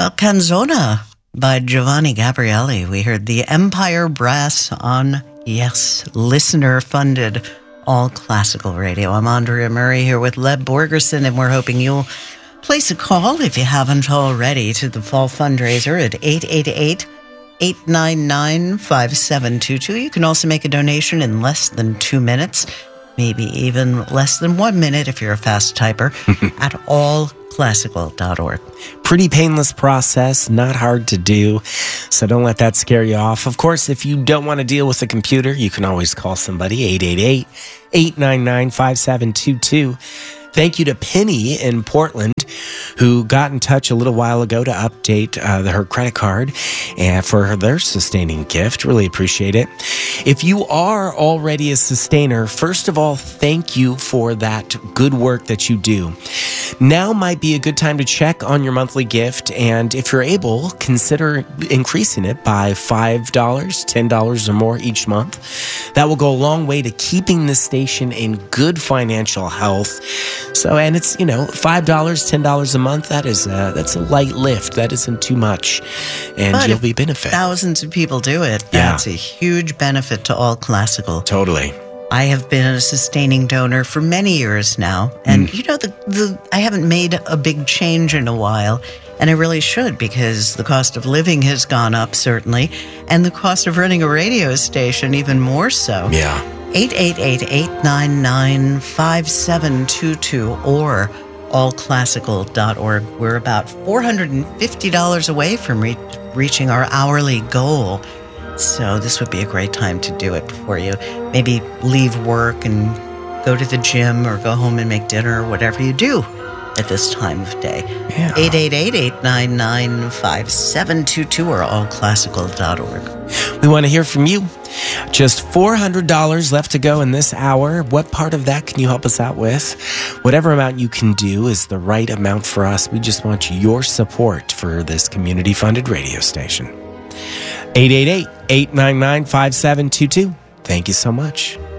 Canzona by Giovanni Gabrielli. We heard the Empire Brass on, yes, listener-funded all classical radio. I'm Andrea Murray here with Leb Borgerson, and we're hoping you'll place a call, if you haven't already, to the fall fundraiser at 888-899-5722. You can also make a donation in less than 2 minutes, maybe even less than 1 minute if you're a fast typer, at allclassical.org. Pretty painless process, not hard to do, so don't let that scare you off. Of course, if you don't want to deal with a computer, you can always call somebody, 888-899-5722. Thank you to Penny in Portland, who got in touch a little while ago to update her credit card and for their sustaining gift. Really appreciate it. If you are already a sustainer, first of all, thank you for that good work that you do. Now might be a good time to check on your monthly gift, and if you're able, consider increasing it by $5, $10 or more each month. That will go a long way to keeping this station in good financial health. So, and it's, $5, $10 a month, that's a light lift. That isn't too much, and but you'll be benefiting. Thousands of people do it. That's a huge benefit to all classical. Totally. I have been a sustaining donor for many years now, and I haven't made a big change in a while, and I really should, because the cost of living has gone up, certainly, and the cost of running a radio station even more so. Yeah. 888-899-5722 or allclassical.org. We're about $450 away from reaching our hourly goal. So this would be a great time to do it before you maybe leave work and go to the gym or go home and make dinner or whatever you do at this time of day. Yeah. 888-899-5722 or allclassical.org. We want to hear from you. Just $400 left to go in this hour. What part of that can you help us out with? Whatever amount you can do is the right amount for us. We just want your support for this community-funded radio station. 888-899-5722. Thank you so much.